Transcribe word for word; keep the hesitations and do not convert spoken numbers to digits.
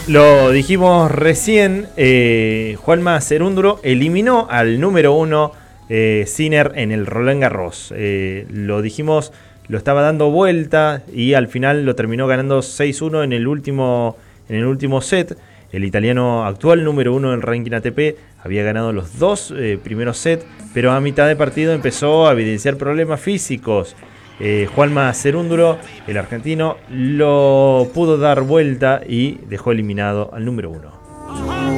Lo dijimos recién, eh, Juanma Cerúndolo eliminó al número uno eh, Sinner en el Roland Garros. Eh, lo dijimos, lo estaba dando vuelta y al final lo terminó ganando seis uno en el último, en el último set. El italiano actual número uno del ranking A T P había ganado los dos eh, primeros sets, pero a mitad de partido empezó a evidenciar problemas físicos. Eh, Juanma Cerúndolo, el argentino, lo pudo dar vuelta y dejó eliminado al número uno.